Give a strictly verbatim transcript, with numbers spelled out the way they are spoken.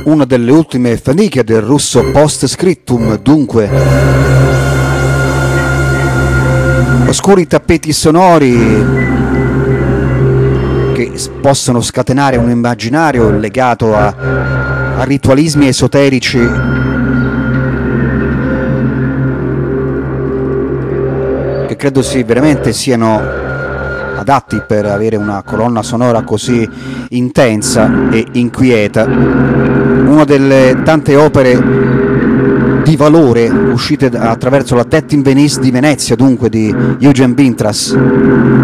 una delle ultime faniche del russo post scriptum, dunque oscuri tappeti sonori che possono scatenare un immaginario legato a, a ritualismi esoterici che credo sì, veramente siano adatti per avere una colonna sonora così intensa e inquieta. Una delle tante opere di valore uscite attraverso la Tet in Venice di Venezia, dunque di Eugen Bintras.